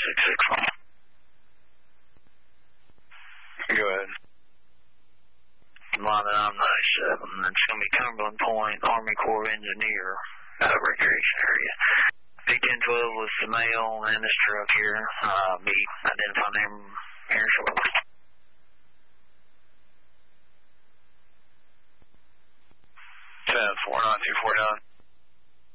Go ahead. Line 997. It's going to be Cumberland Point, Army Corps of Engineer, recreation area. P1012 was the male in this truck here. Be identifying him here shortly. 10-4, 9249.